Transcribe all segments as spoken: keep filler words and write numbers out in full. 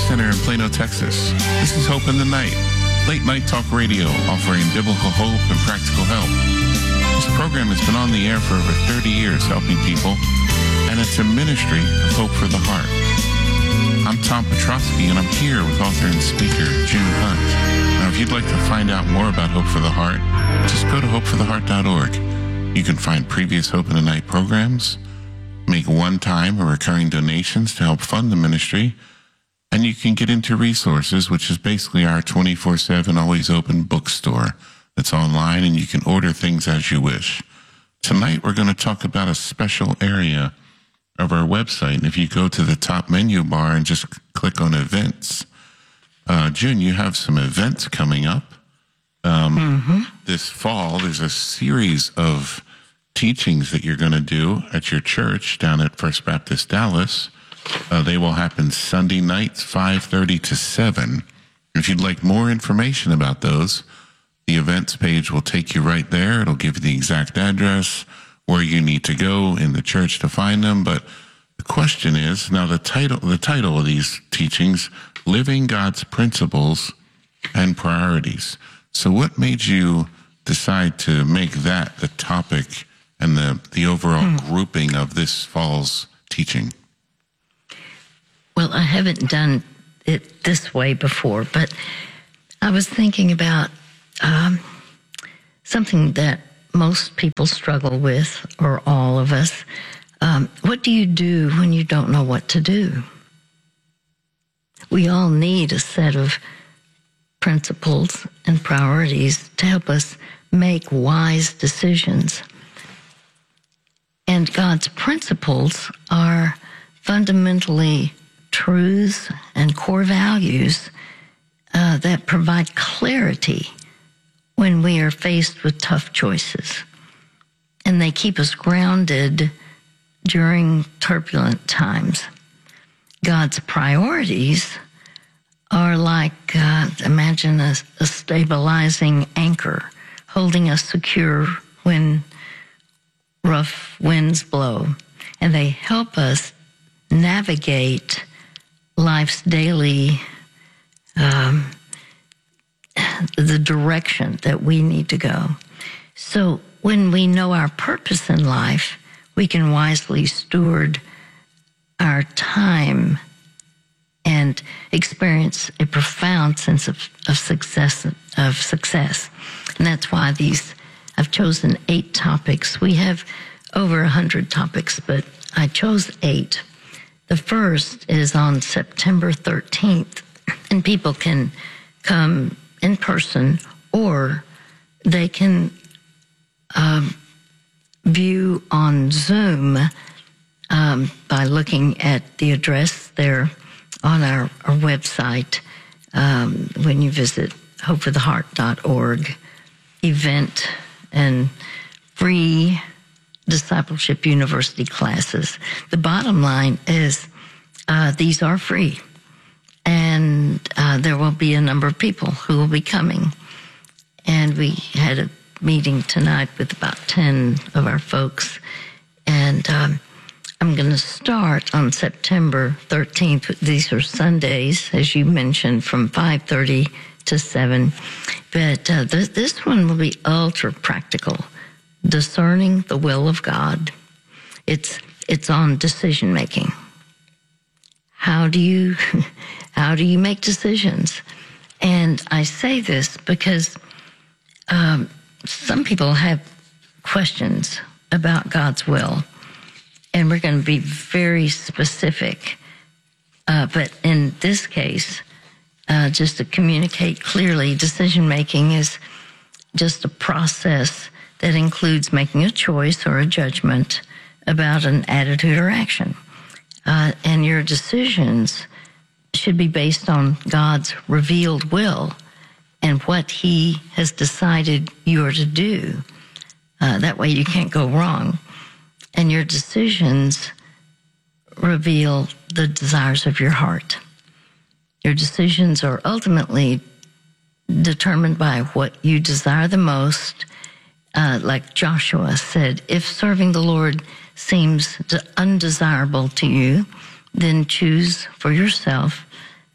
Center in Plano, Texas. This is Hope in the Night, late night talk radio offering biblical hope and practical help. This program has been on the air for over thirty years helping people, and it's a ministry of Hope for the Heart. I'm Tom Petrosky, and I'm here with author and speaker June Hunt. Now, if you'd like to find out more about Hope for the Heart, just go to hope for the heart dot org. You can find previous Hope in the Night programs, make one-time or recurring donations to help fund the ministry, and you can get into resources, which is basically our twenty-four seven, always open bookstore that's online, and you can order things as you wish. Tonight, we're going to talk about a special area of our website, and if you go to the top menu bar and just click on events, uh, June, you have some events coming up. Um, mm-hmm. This fall, there's a series of teachings that you're going to do at your church down at First Baptist Dallas. Uh, they will happen Sunday nights, five thirty to seven. If you'd like more information about those, the events page will take you right there. It'll give you the exact address, where you need to go in the church to find them. But the question is, now the title, the title of these teachings, Living God's Principles and Priorities. So what made you decide to make that the topic and the, the overall hmm. grouping of this fall's teaching? Well, I haven't done it this way before, but I was thinking about um, something that most people struggle with, or all of us. Um, what do you do when you don't know what to do? We all need a set of principles and priorities to help us make wise decisions. And God's principles are fundamentally truths and core values uh, that provide clarity when we are faced with tough choices. And they keep us grounded during turbulent times. God's priorities are like, uh, imagine a, a stabilizing anchor holding us secure when rough winds blow. And they help us navigate life's daily, um, the direction that we need to go. So when we know our purpose in life, we can wisely steward our time and experience a profound sense of, of success, of success. And that's why these, I've chosen eight topics. We have over a hundred topics, but I chose eight. The first is on September thirteenth, and people can come in person, or they can um, view on Zoom um, by looking at the address there on our, our website um, when you visit hope for the heart dot org, event and free Discipleship University classes. The bottom line is uh, these are free, and uh, there will be a number of people who will be coming. And we had a meeting tonight with about ten of our folks, and um, I'm going to start on September thirteenth. These are Sundays, as you mentioned, from five thirty to seven. But uh, th- this one will be ultra practical. Discerning the will of God. It's it's on decision making. How do you how do you make decisions? And I say this because um, some people have questions about God's will, and we're going to be very specific. Uh, but in this case, uh, just to communicate clearly, decision making is just a process that includes making a choice or a judgment about an attitude or action. Uh, and your decisions should be based on God's revealed will and what He has decided you are to do. Uh, that way you can't go wrong. And your decisions reveal the desires of your heart. Your decisions are ultimately determined by what you desire the most. Uh, like Joshua said, if serving the Lord seems undesirable to you, then choose for yourself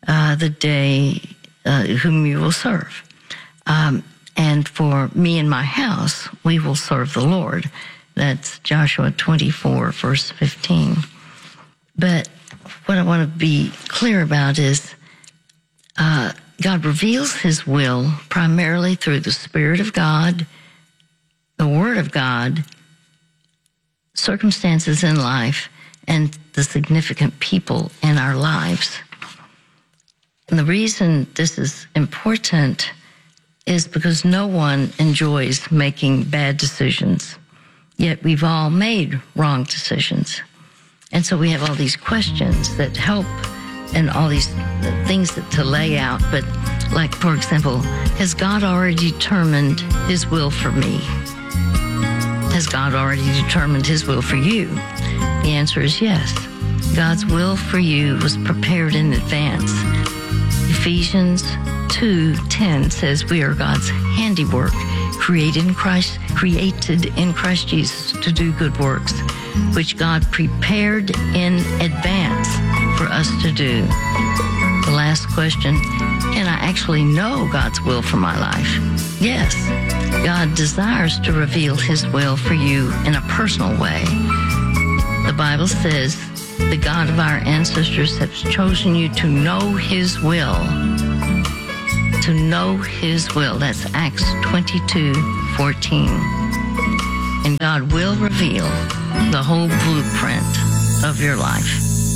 uh, the day uh, whom you will serve. Um, and for me and my house, we will serve the Lord. That's Joshua twenty-four, verse fifteen. But what I want to be clear about is uh, God reveals his will primarily through the Spirit of God, the Word of God, circumstances in life, and the significant people in our lives. And the reason this is important is because no one enjoys making bad decisions. Yet we've all made wrong decisions. And so we have all these questions that help and all these things that, to lay out. But like, for example, has God already determined his will for me? Has God already determined his will for you? The answer is yes. God's will for you was prepared in advance. Ephesians two ten says we are God's handiwork, created in Christ, created in Christ Jesus to do good works, which God prepared in advance for us to do. The last question, can I actually know God's will for my life? Yes, God desires to reveal his will for you in a personal way. The Bible says the God of our ancestors has chosen you to know his will. To know his will. That's Acts twenty-two fourteen. And God will reveal the whole blueprint of your life.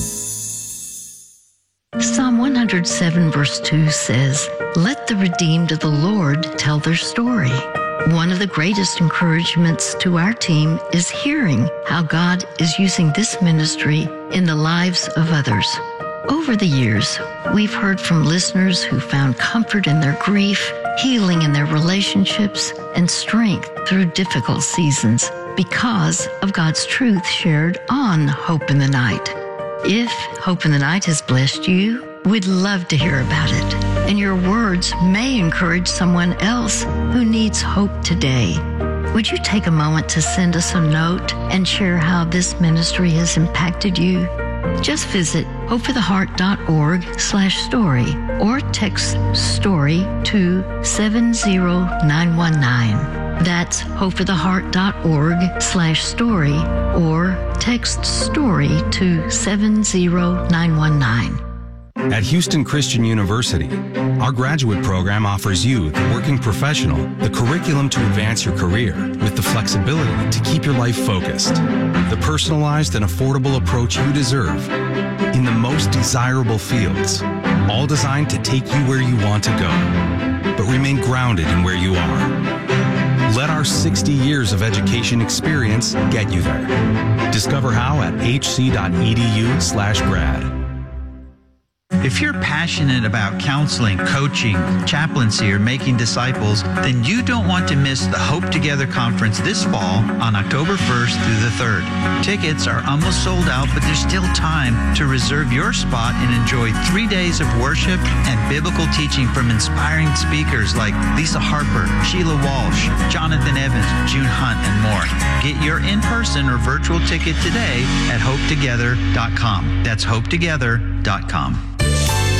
Psalm one hundred seven verse two says, "Let the redeemed of the Lord tell their story." One of the greatest encouragements to our team is hearing how God is using this ministry in the lives of others. Over the years, we've heard from listeners who found comfort in their grief, healing in their relationships, and strength through difficult seasons because of God's truth shared on Hope in the Night. If Hope in the Night has blessed you, we'd love to hear about it. And your words may encourage someone else who needs hope today. Would you take a moment to send us a note and share how this ministry has impacted you? Just visit hopefortheheart.org slash story or text story to seven zero nine one nine. That's hopefortheheart.org slash story or text story to seven zero nine one nine. At Houston Christian University, our graduate program offers you, the working professional, the curriculum to advance your career with the flexibility to keep your life focused, the personalized and affordable approach you deserve in the most desirable fields, all designed to take you where you want to go, but remain grounded in where you are. Let our sixty years of education experience get you there. Discover how at hc.edu slash grad. If you're passionate about counseling, coaching, chaplaincy, or making disciples, then you don't want to miss the Hope Together Conference this fall on October first through the third. Tickets are almost sold out, but there's still time to reserve your spot and enjoy three days of worship and biblical teaching from inspiring speakers like Lisa Harper, Sheila Walsh, Jonathan Evans, June Hunt, and more. Get your in-person or virtual ticket today at hope together dot com. That's hope together dot com.